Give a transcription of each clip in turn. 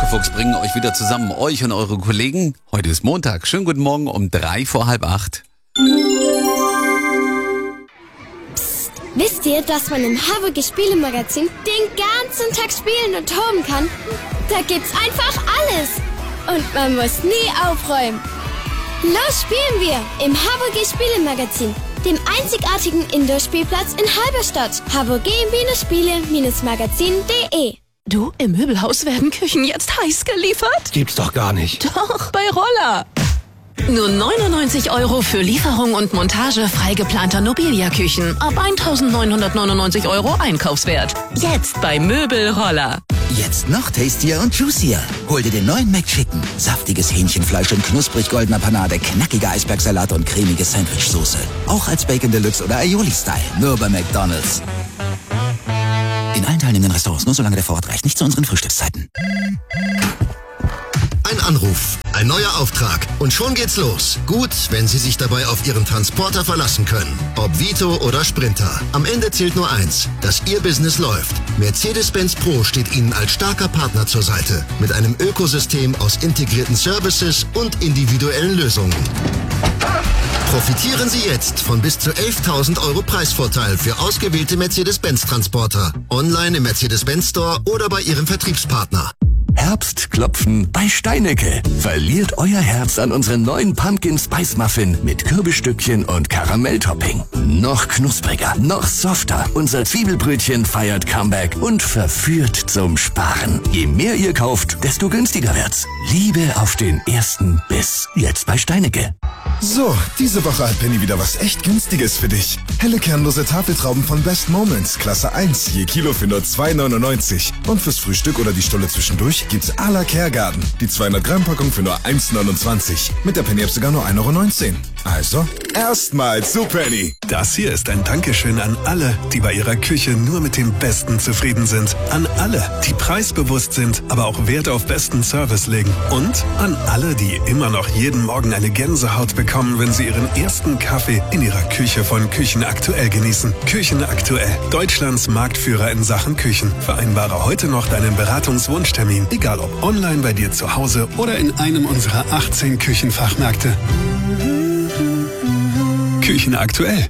Fuchs bringen euch wieder zusammen, euch und eure Kollegen. Heute ist Montag. Schönen guten Morgen um 7:45. Psst, wisst ihr, dass man im Haverge Spielemagazin den ganzen Tag spielen und toben kann? Da gibt's einfach alles. Und man muss nie aufräumen. Los spielen wir im Haverge Spielemagazin, dem einzigartigen Indoor-Spielplatz in Halberstadt. haverge-spiele-magazin.de. Du, im Möbelhaus werden Küchen jetzt heiß geliefert? Gibt's doch gar nicht. Doch, bei Roller. Nur 99 € für Lieferung und Montage frei geplanter Nobilia-Küchen. Ab 1.999 € Einkaufswert. Jetzt bei Möbelroller. Jetzt noch tastier und juicier. Hol dir den neuen McChicken. Saftiges Hähnchenfleisch in knusprig goldener Panade, knackiger Eisbergsalat und cremige Sandwichsoße. Auch als Bacon Deluxe oder Aioli-Style. Nur bei McDonald's. In allen teilnehmenden Restaurants, nur solange der Vorrat reicht. Nicht zu unseren Frühstückszeiten. Ein Anruf, ein neuer Auftrag und schon geht's los. Gut, wenn Sie sich dabei auf Ihren Transporter verlassen können. Ob Vito oder Sprinter. Am Ende zählt nur eins, dass Ihr Business läuft. Mercedes-Benz Pro steht Ihnen als starker Partner zur Seite. Mit einem Ökosystem aus integrierten Services und individuellen Lösungen. Profitieren Sie jetzt von bis zu 11.000 € Preisvorteil für ausgewählte Mercedes-Benz-Transporter. Online im Mercedes-Benz Store oder bei Ihrem Vertriebspartner. Herbstklopfen bei Steinecke. Verliert euer Herz an unseren neuen Pumpkin Spice Muffin mit Kürbisstückchen und Karamelltopping. Noch knuspriger, noch softer. Unser Zwiebelbrötchen feiert Comeback und verführt zum Sparen. Je mehr ihr kauft, desto günstiger wird's. Liebe auf den ersten Biss. Jetzt bei Steinecke. So, diese Woche hat Penny wieder was echt Günstiges für dich. Helle kernlose Tafeltrauben von Best Moments, Klasse 1, je Kilo für nur 2,99. Und fürs Frühstück oder die Stulle zwischendurch gibt's à la Kergarten. Die 200 Gramm Packung für nur 1,29. Mit der Penny-App sogar nur 1,19 €. Also, erstmals zu Penny. Das hier ist ein Dankeschön an alle, die bei ihrer Küche nur mit dem Besten zufrieden sind. An alle, die preisbewusst sind, aber auch Wert auf besten Service legen. Und an alle, die immer noch jeden Morgen eine Gänsehaut bekommen, wenn sie ihren ersten Kaffee in ihrer Küche von Küchen Aktuell genießen. Küchen Aktuell, Deutschlands Marktführer in Sachen Küchen. Vereinbare heute noch deinen Beratungswunschtermin, egal ob online bei dir zu Hause oder in einem unserer 18 Küchenfachmärkte. Küchen Aktuell.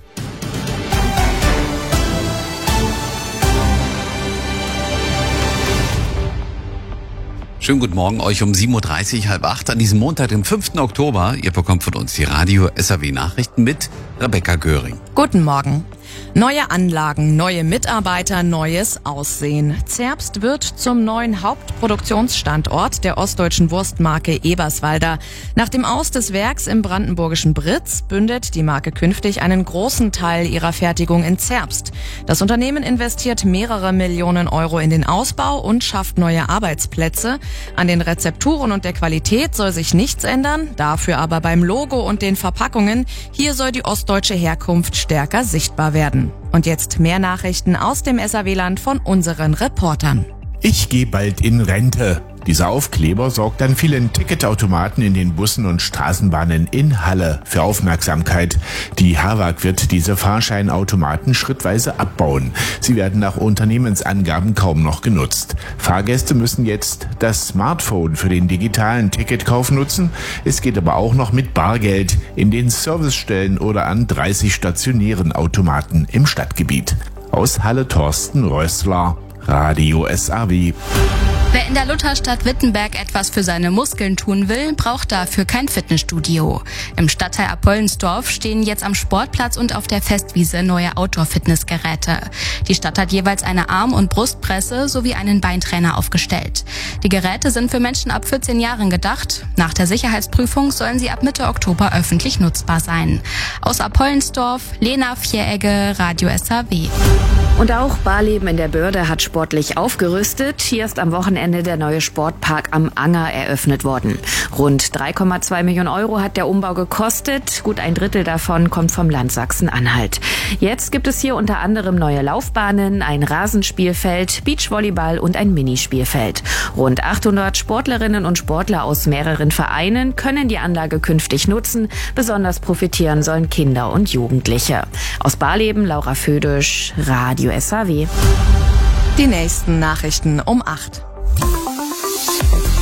Schönen guten Morgen euch um 7:30 7:30 an diesem Montag, dem 5. Oktober. Ihr bekommt von uns die Radio SAW Nachrichten mit Rebecca Göring. Guten Morgen. Neue Anlagen, neue Mitarbeiter, neues Aussehen. Zerbst wird zum neuen Hauptproduktionsstandort der ostdeutschen Wurstmarke Eberswalder. Nach dem Aus des Werks im brandenburgischen Britz bündet die Marke künftig einen großen Teil ihrer Fertigung in Zerbst. Das Unternehmen investiert mehrere Millionen € in den Ausbau und schafft neue Arbeitsplätze. An den Rezepturen und der Qualität soll sich nichts ändern, dafür aber beim Logo und den Verpackungen. Hier soll die ostdeutsche Herkunft stärker sichtbar werden. Und jetzt mehr Nachrichten aus dem SAW-Land von unseren Reportern. Ich gehe bald in Rente. Dieser Aufkleber sorgt an vielen Ticketautomaten in den Bussen und Straßenbahnen in Halle für Aufmerksamkeit. Die HAWAG wird diese Fahrscheinautomaten schrittweise abbauen. Sie werden nach Unternehmensangaben kaum noch genutzt. Fahrgäste müssen jetzt das Smartphone für den digitalen Ticketkauf nutzen. Es geht aber auch noch mit Bargeld in den Servicestellen oder an 30 stationären Automaten im Stadtgebiet. Aus Halle Thorsten Rössler, Radio SAW. Wer in der Lutherstadt Wittenberg etwas für seine Muskeln tun will, braucht dafür kein Fitnessstudio. Im Stadtteil Apollensdorf stehen jetzt am Sportplatz und auf der Festwiese neue Outdoor-Fitnessgeräte. Die Stadt hat jeweils eine Arm- und Brustpresse sowie einen Beintrainer aufgestellt. Die Geräte sind für Menschen ab 14 Jahren gedacht. Nach der Sicherheitsprüfung sollen sie ab Mitte Oktober öffentlich nutzbar sein. Aus Apollensdorf, Lena Vieregge, Radio SAW. Und auch Barleben in der Börde hat sportlich aufgerüstet. Hier ist am Wochenende der neue Sportpark am Anger eröffnet worden. Rund 3,2 Millionen € hat der Umbau gekostet. Gut ein Drittel davon kommt vom Land Sachsen-Anhalt. Jetzt gibt es hier unter anderem neue Laufbahnen, ein Rasenspielfeld, Beachvolleyball und ein Minispielfeld. Rund 800 Sportlerinnen und Sportler aus mehreren Vereinen können die Anlage künftig nutzen. Besonders profitieren sollen Kinder und Jugendliche. Aus Barleben, Laura Födisch, Radio SAW. Die nächsten Nachrichten um 8.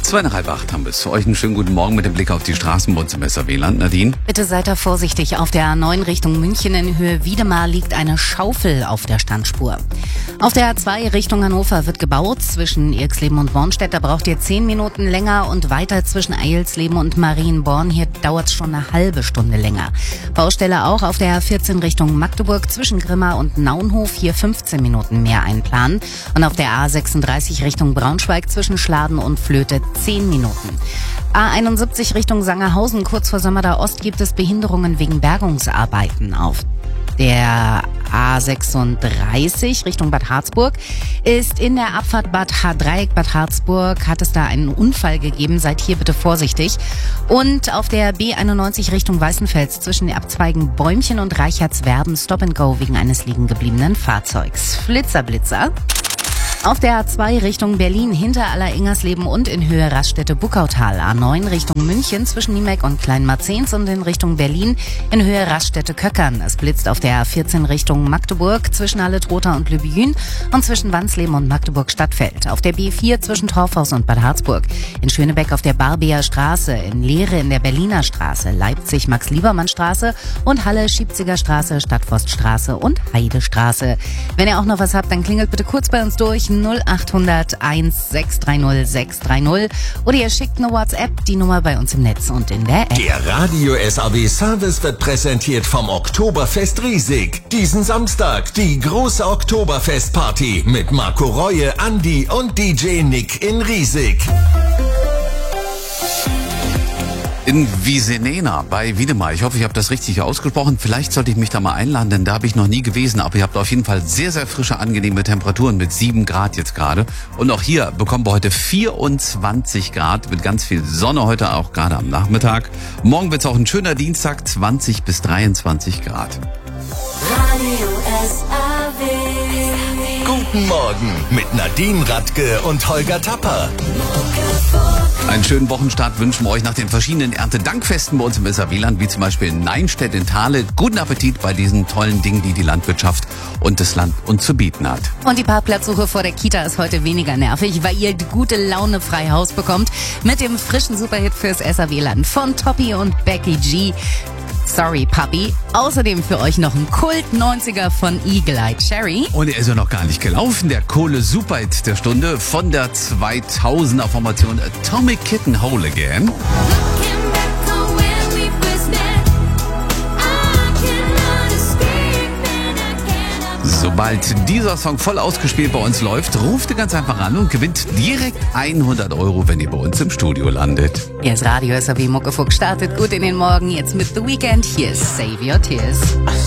7:52 haben wir es. Euch einen schönen guten Morgen mit dem Blick auf die Straßen bei uns im SRW-Land. Nadine? Bitte seid da vorsichtig. Auf der A9 Richtung München in Höhe Wiedemar liegt eine Schaufel auf der Standspur. Auf der A2 Richtung Hannover wird gebaut. Zwischen Irxleben und Bornstedt, da braucht ihr 10 Minuten länger und weiter zwischen Eilsleben und Marienborn. Hier dauert es schon eine halbe Stunde länger. Baustelle auch auf der A14 Richtung Magdeburg zwischen Grimma und Naunhof. Hier 15 Minuten mehr einplanen. Und auf der A36 Richtung Braunschweig zwischen Schladen und Flöte 10 Minuten. A71 Richtung Sangerhausen, kurz vor Sömmerda Ost, gibt es Behinderungen wegen Bergungsarbeiten. Auf der A36 Richtung Bad Harzburg ist in der Abfahrt Bad Dreieck Bad Harzburg, hat es da einen Unfall gegeben. Seid hier bitte vorsichtig. Und auf der B91 Richtung Weißenfels zwischen den Abzweigen Bäumchen und Reichertswerden Stop and Go wegen eines liegen gebliebenen Fahrzeugs. Flitzer, Blitzer. Auf der A2 Richtung Berlin hinter Alleringers-Leben und in Höhe Raststätte-Buckautal. A9 Richtung München zwischen Niemeck und Kleinmarzens und in Richtung Berlin in Höhe Raststätte-Köckern. Es blitzt auf der A14 Richtung Magdeburg zwischen Halle-Trotha und Lübejün und zwischen Wansleben und Magdeburg-Stadtfeld. Auf der B4 zwischen Torfhaus und Bad Harzburg. In Schönebeck auf der Barbeer Straße, in Lehre in der Berliner Straße, Leipzig Max-Liebermann-Straße und Halle Schiebziger Straße, Stadtforststraße und Heidestraße. Wenn ihr auch noch was habt, dann klingelt bitte kurz bei uns durch. 0800 1630 630 oder ihr schickt eine WhatsApp, die Nummer bei uns im Netz und in der App. Der Radio SAW Service wird präsentiert vom Oktoberfest Riesig. Diesen Samstag die große Oktoberfestparty mit Marco Reue, Andi und DJ Nick in Riesig. In Wiesenena bei Wiedemar. Ich hoffe, ich habe das richtig ausgesprochen. Vielleicht sollte ich mich da mal einladen, denn da habe ich noch nie gewesen. Aber ihr habt auf jeden Fall sehr, sehr frische, angenehme Temperaturen mit 7 Grad jetzt gerade. Und auch hier bekommen wir heute 24 Grad mit ganz viel Sonne heute, auch gerade am Nachmittag. Morgen wird es auch ein schöner Dienstag, 20 bis 23 Grad. Radio SAW. Guten Morgen mit Nadine Radke und Holger Tapper. Einen schönen Wochenstart wünschen wir euch nach den verschiedenen Erntedankfesten bei uns im SRW-Land, wie zum Beispiel in Neinstedt in Thale. Guten Appetit bei diesen tollen Dingen, die die Landwirtschaft und das Land uns zu bieten hat. Und die Parkplatzsuche vor der Kita ist heute weniger nervig, weil ihr die gute Laune frei Haus bekommt mit dem frischen Superhit fürs SRW-Land von Toppy und Becky G. Sorry, Papi. Außerdem für euch noch ein Kult-90er von Eagle Eye Cherry. Und er ist ja noch gar nicht gelaufen, der Kohle-Superhit der Stunde von der 2000er-Formation Atomic Kitten Whole Again. Sobald dieser Song voll ausgespielt bei uns läuft, ruft ihr ganz einfach an und gewinnt direkt 100 €, wenn ihr bei uns im Studio landet. Hier ist Radio SAW Muckefuck, startet gut in den Morgen, jetzt mit The Weeknd. Hier ist Save Your Tears.